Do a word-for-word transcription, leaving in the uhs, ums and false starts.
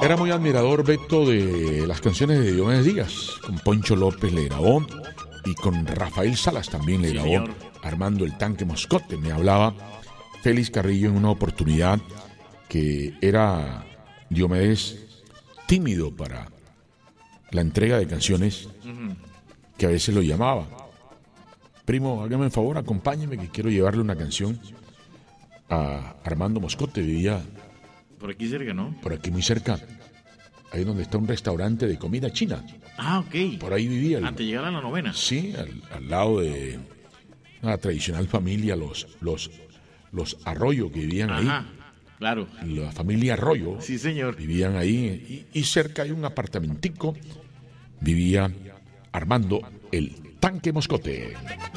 Era muy admirador, Beto, de las canciones de Diomedes Díaz. Con Poncho López le grabó y con Rafael Salas también le Sí, grabó. señor. Armando el Tanque Moscote. Me hablaba Félix Carrillo en una oportunidad que era Diomedes tímido para la entrega de canciones, uh-huh, que a veces lo llamaba. Primo, hágame un favor, acompáñeme que quiero llevarle una canción a Armando Moscote. Vivía por aquí cerca, ¿no? Por aquí muy cerca, ahí donde está un restaurante de comida china. Ah, ok. Por ahí vivía. El, Antes de llegar a la novena. Sí, al, al lado de una tradicional familia, los los los Arroyo, que vivían Ajá, ahí. Claro. La familia Arroyo. Sí, señor. Vivían ahí y, y cerca hay un apartamentico. Vivía Armando el Tanque Moscote.